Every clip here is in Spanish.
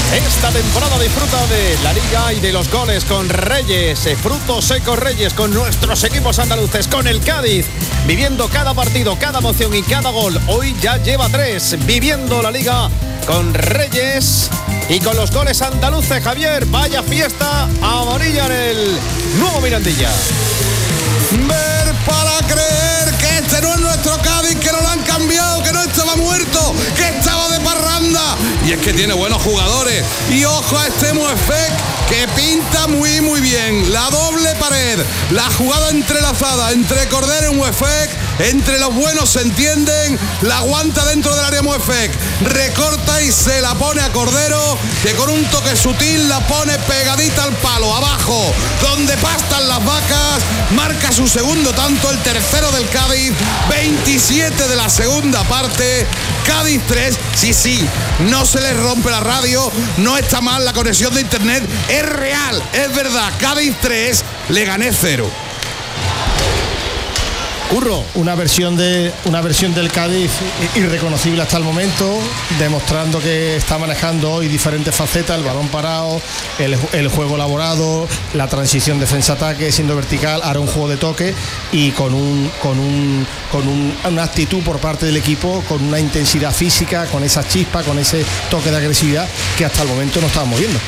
Esta temporada disfruta de la Liga y de los goles con Reyes, Frutos Secos Reyes, con nuestros equipos andaluces, con el Cádiz, viviendo cada partido, cada emoción y cada gol. Hoy ya lleva 3, viviendo la Liga con Reyes y con los goles andaluces. Javier, vaya fiesta amarilla en el nuevo Mirandilla. Ver para creer que este no es nuestro Cádiz, que no lo han cambiado, que no estaba muerto, que estaba de parranda. Y es que tiene buenos jugadores. Y ojo a este Muefek, que pinta muy muy bien. La doble pared, la jugada entrelazada entre Cordero y Muefek. Entre los buenos se entienden, la aguanta dentro del área Muefek, recorta y se la pone a Cordero, que con un toque sutil la pone pegadita al palo, abajo, donde pastan las vacas. Marca su segundo tanto, el tercero del Cádiz, 27 de la segunda parte. Cádiz 3, sí, no se les rompe la radio, no está mal la conexión de internet, es real, es verdad. Cádiz 3, Leganés 0. Curro, una versión del Cádiz irreconocible hasta el momento, demostrando que está manejando hoy diferentes facetas: el balón parado, el juego elaborado, la transición defensa-ataque siendo vertical, ahora un juego de toque y con una actitud por parte del equipo, con una intensidad física, con esa chispa, con ese toque de agresividad que hasta el momento no estábamos viendo.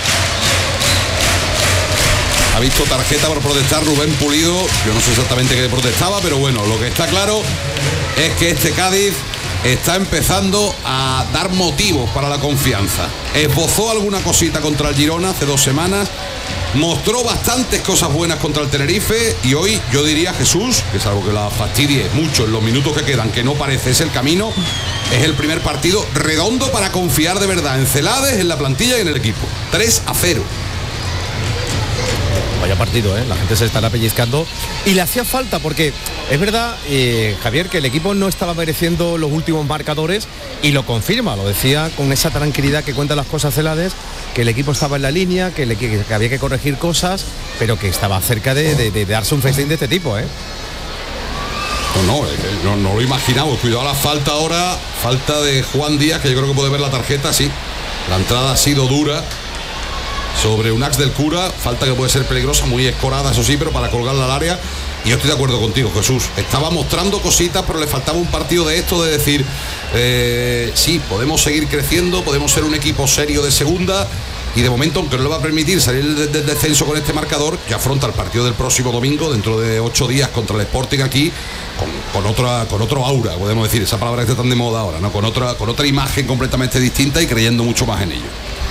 Ha visto tarjeta por protestar Rubén Pulido. Yo no sé exactamente qué protestaba, pero bueno, lo que está claro es que este Cádiz está empezando a dar motivos para la confianza. Esbozó alguna cosita contra el Girona hace 2 semanas, mostró bastantes cosas buenas contra el Tenerife y hoy yo diría, Jesús, que es algo que la fastidie mucho en los minutos que quedan, que no parece es el camino, es el primer partido redondo para confiar de verdad en Celades, en la plantilla y en el equipo. 3-0. Vaya partido, la gente se estará pellizcando y le hacía falta, porque es verdad, Javier, que el equipo no estaba mereciendo los últimos marcadores y lo confirma, lo decía con esa tranquilidad que cuenta las cosas Celades, que el equipo estaba en la línea, que había que corregir cosas, pero que estaba cerca de darse un festín de este tipo. No lo imaginamos. Cuidado a la falta ahora, falta de Juan Díaz, que yo creo que puede ver la tarjeta, sí. La entrada ha sido dura sobre un Ax del Cura, falta que puede ser peligrosa, muy escorada, eso sí, pero para colgarla al área. Y yo estoy de acuerdo contigo, Jesús. Estaba mostrando cositas, pero le faltaba un partido de esto, de decir, sí, podemos seguir creciendo, podemos ser un equipo serio de segunda. Y de momento, aunque no le va a permitir salir del descenso con este marcador, que afronta el partido del próximo domingo, dentro de 8 días, contra el Sporting aquí, con otro aura, podemos decir, esa palabra que está tan de moda ahora, ¿no? Con otra imagen completamente distinta y creyendo mucho más en ello.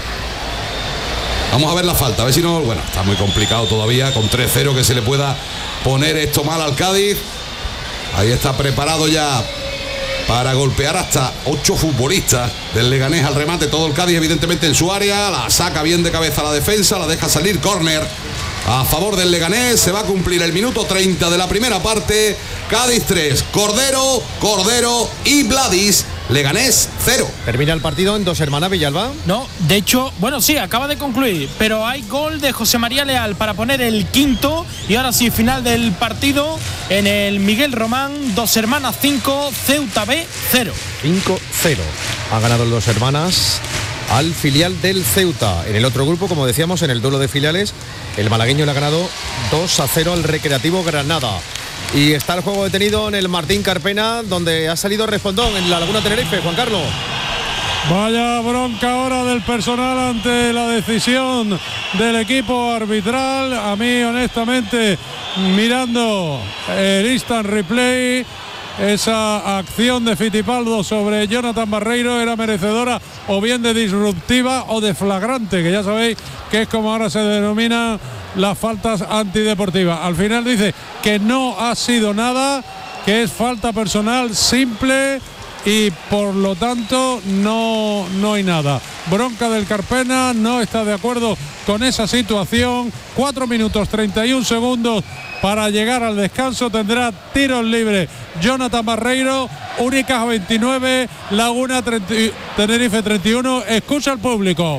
Vamos a ver la falta, a ver si no... Bueno, está muy complicado todavía, con 3-0 que se le pueda poner esto mal al Cádiz. Ahí está preparado ya para golpear hasta 8 futbolistas del Leganés al remate. Todo el Cádiz evidentemente en su área. La saca bien de cabeza la defensa, la deja salir. Córner a favor del Leganés. Se va a cumplir el minuto 30 de la primera parte. Cádiz 3, Cordero y Bladis. Leganés 0. ¿Termina el partido en Dos Hermanas, Villalba? No, de hecho, bueno, sí, acaba de concluir, pero hay gol de José María Leal para poner el quinto. Y ahora sí, final del partido en el Miguel Román. Dos Hermanas 5, Ceuta B 0. 5-0. Han ganado el Dos Hermanas al filial del Ceuta. En el otro grupo, como decíamos, en el duelo de filiales, el malagueño le ha ganado 2-0 al Recreativo Granada. Y está el juego detenido en el Martín Carpena, donde ha salido respondón en la Laguna Tenerife. Juan Carlos. Vaya bronca ahora del personal ante la decisión del equipo arbitral. A mí, honestamente, mirando el instant replay, esa acción de Fittipaldo sobre Jonathan Barreiro era merecedora o bien de disruptiva o de flagrante, que ya sabéis que es como ahora se denomina las faltas antideportivas. Al final dice que no ha sido nada, que es falta personal simple y por lo tanto no hay nada. Bronca del Carpena, no está de acuerdo con esa situación. 4 minutos 31 segundos para llegar al descanso. Tendrá tiros libres Jonathan Barreiro. Unicaja 29, Laguna Tenerife 31. Escucha al público.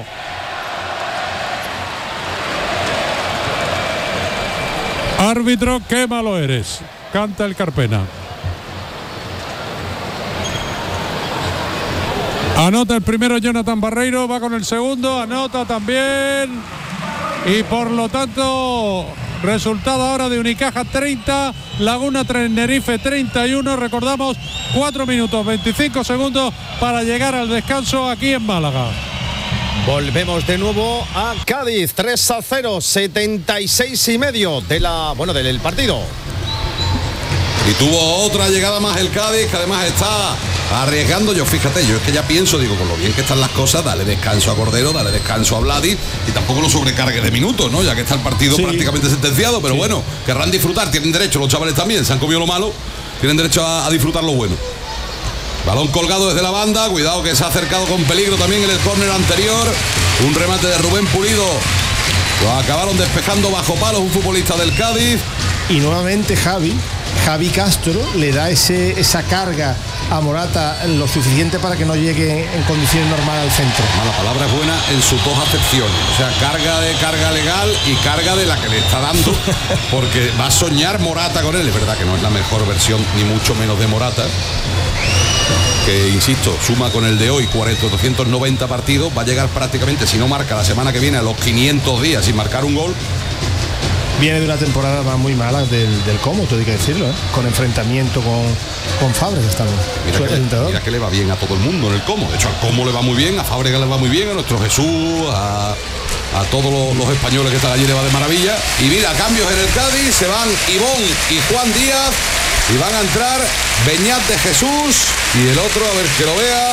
Árbitro, qué malo eres, canta el Carpena. Anota el primero Jonathan Barreiro, va con el segundo, anota también. Y por lo tanto, resultado ahora de Unicaja 30, Laguna Tenerife 31. Recordamos, 4 minutos 25 segundos para llegar al descanso aquí en Málaga. Volvemos de nuevo a Cádiz, 3-0, 76,5 del partido. Y tuvo otra llegada más el Cádiz, que además está arriesgando. Yo es que ya pienso, digo, con lo bien que están las cosas, dale descanso a Cordero, dale descanso a Vladi y tampoco lo sobrecargue de minutos, ¿no? Ya que está el partido prácticamente sentenciado, pero bueno, querrán disfrutar, tienen derecho, los chavales también, se han comido lo malo, tienen derecho a disfrutar lo bueno. Balón colgado desde la banda, cuidado que se ha acercado con peligro también en el córner anterior, un remate de Rubén Pulido, lo acabaron despejando bajo palos un futbolista del Cádiz. Y nuevamente Javi Castro le da esa carga a Morata lo suficiente para que no llegue en condiciones normales al centro. La palabra es buena en sus dos acepciones, o sea, carga legal y carga de la que le está dando, porque va a soñar Morata con él. Es verdad que no es la mejor versión, ni mucho menos de Morata, que insisto, suma con el de hoy 290 partidos, va a llegar prácticamente, si no marca la semana que viene, a los 500 días sin marcar un gol. Viene de una temporada muy mala del Como, todo hay que decirlo, ¿eh? Con enfrentamiento con Fábregas también. Mira que le va bien a todo el mundo en el Como. De hecho, al Como le va muy bien, a Fábregas le va muy bien, a nuestro Jesús, a todos los españoles que están allí le va de maravilla. Y mira, cambios en el Cádiz, se van Ivón y Juan Díaz y van a entrar Beñat de Jesús y el otro, a ver que lo vea,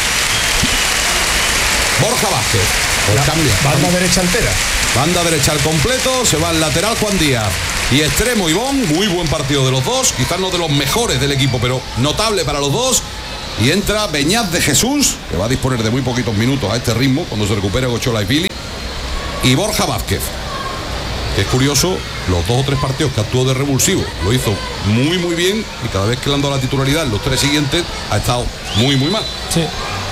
Borja Vázquez. Cambia. Banda derecha entera. Banda derecha al completo, se va al lateral Juan Díaz y extremo Ivón. Muy buen partido de los dos, quizás no de los mejores del equipo, pero notable para los dos. Y entra Beñat de Jesús, que va a disponer de muy poquitos minutos a este ritmo cuando se recupere Gochola y Pili, y Borja Vázquez, que es curioso, los 2 o 3 partidos que actuó de revulsivo lo hizo muy bien, y cada vez que le han dado la titularidad en los 3 siguientes ha estado muy mal. Sí.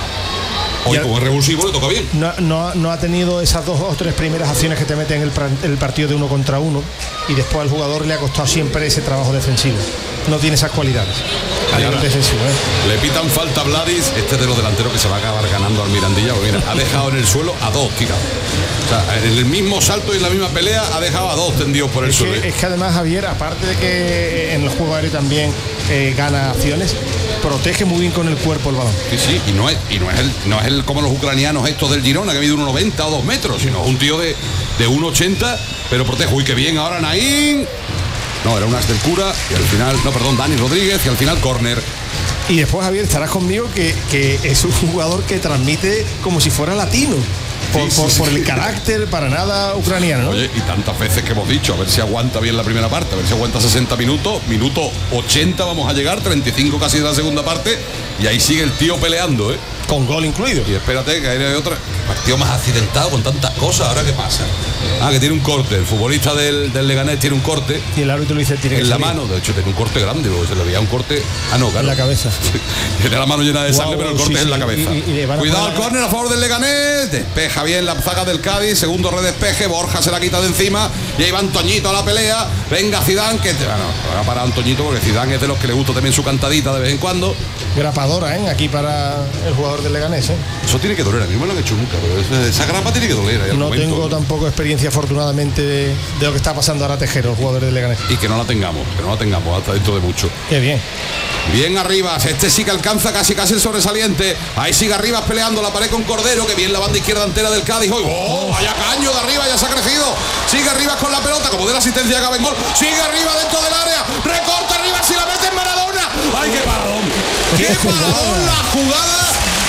Hoy como es revulsivo le toca bien. No ha tenido esas 2 o 3 primeras acciones que te meten en el partido de 1 contra 1, y después al jugador le ha costado siempre ese trabajo defensivo. No tiene esas cualidades a nivel defensivo, ¿eh? Le pitan falta a Vladis, este de los delanteros que se va a acabar ganando al Mirandilla, porque mira, ha dejado en el suelo a 2 tirados. O sea, en el mismo salto y en la misma pelea ha dejado a 2 tendidos por el suelo. Es que además, Javier, aparte de que en el juego aéreo también gana acciones, protege muy bien con el cuerpo el balón. Sí, y no es el como los ucranianos estos del Girona, que mide 1,90 o 2 metros, sino un tío de 1,80, pero protege. Uy, qué bien ahora Naín. No, era un as del Cura y al final, Dani Rodríguez, y al final córner. Y después, Javier, estarás conmigo que es un jugador que transmite como si fuera latino. Por el carácter para nada ucraniano, ¿no? Oye, y tantas veces que hemos dicho, a ver si aguanta bien la primera parte, a ver si aguanta 60 minutos, minuto 80 vamos a llegar, 35 casi de la segunda parte, y ahí sigue el tío peleando, ¿eh? Con gol incluido. Y espérate que hay otra. Partido más accidentado con tantas cosas, ¿ahora qué pasa? Que tiene un corte, el futbolista del Leganés tiene un corte. Y el árbitro le dice tiene en la mano, de hecho tiene un corte grande, porque se le veía un corte. Claro. En la cabeza. Tiene la mano llena de sangre, pero el corte es en la cabeza. Cuidado al córner a favor del Leganés, despeja bien la zaga del Cádiz, segundo redespeje, Borja se la quita de encima y ahí va Antoñito a la pelea. Venga Zidane, que va para Antoñito, porque Zidane es de los que le gusta también su cantadita de vez en cuando. Grapadora, aquí para el jugador del Leganés, Eso tiene que doler, a mí no me lo han hecho nunca, pero esa grapa tiene que doler. No tengo tampoco experiencia, afortunadamente, de lo que está pasando ahora Tejero, el jugador del Leganés. Y que no la tengamos hasta dentro de mucho. Qué bien. Bien Arribas, este sí que alcanza casi el sobresaliente. Ahí sigue Arribas peleando la pared con Cordero, que bien la banda izquierda entera del Cádiz. ¡Oh! Vaya caño de Arribas, ya se ha crecido. Sigue Arribas con la pelota, como de la asistencia de Gabengol. Sigue Arribas dentro del área. Recorta Arribas y la mete en Maradona. ¡Ay, qué paradón! ¡Qué paradón la jugada!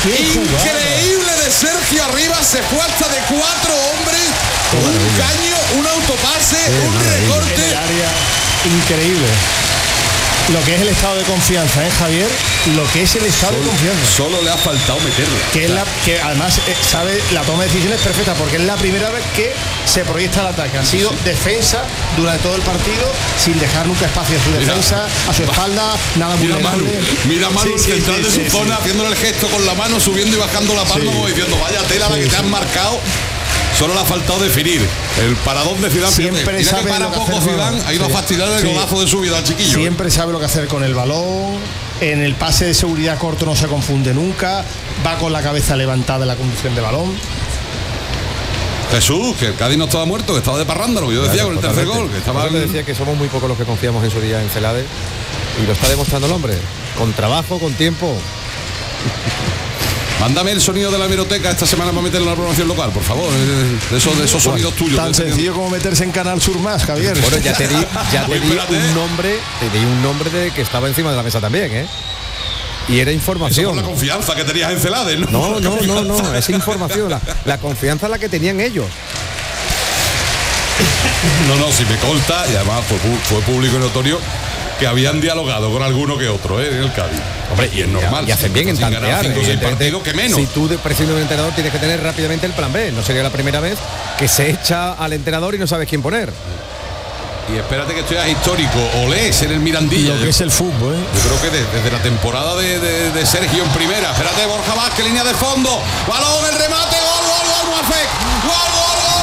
Increíble de Sergio Arribas, se fue hasta de 4 hombres. Un caño, un autopase, un recorte. En el área, increíble. Lo que es el estado de confianza, Javier, lo que es el estado de confianza. Solo le ha faltado meterla. Que además sabe la toma de decisiones perfecta, porque es la primera vez que se proyecta el ataque. Ha sido defensa durante todo el partido, sin dejar nunca espacio a su defensa, a su espalda, nada muy Mira Manu, el central de su zona, haciéndole el gesto con la mano, subiendo y bajando la palma, como diciendo, vaya tela la que te han marcado. Solo le ha faltado definir el paradón de Zidane. Siempre sabe para lo que poco hacer, Zidane, ha ido a fastidiar el golazo de su vida al chiquillo. Siempre sabe lo que hacer con el balón, en el pase de seguridad corto no se confunde nunca, va con la cabeza levantada en la conducción de balón. Jesús, que el Cádiz no estaba muerto, que estaba de parranda, lo que yo decía con el tercer gol. Que estaba Yo decía que somos muy pocos los que confiamos en su día en Celades y lo está demostrando el hombre, con trabajo, con tiempo. Mándame el sonido de la hemeroteca esta semana para meterlo en la programación local, por favor, de esos sonidos tuyos. Tan sencillo como meterse en Canal Sur Más, Javier. Bueno, ya te di espérate. un nombre de que estaba encima de la mesa también, ¿eh? Y era Eso información. con la confianza que tenías en Celades, ¿no? No, es información, la confianza la que tenían ellos. No, si me consta, y además fue público y notorio que habían dialogado con alguno que otro, en el Cádiz. Hombre, y es normal. Y hacen bien en sin ganar tantear. 5 o 6 partidos, que menos. Si tú prescindes de un entrenador tienes que tener rápidamente el plan B. No sería la primera vez que se echa al entrenador y no sabes quién poner. Y espérate que esto ya es histórico. Olés en el Mirandilla. Lo que es el fútbol, ¿eh? Yo creo que desde la temporada de Sergio en primera. Espérate, Borja Vázquez, línea de fondo. Balón, el remate.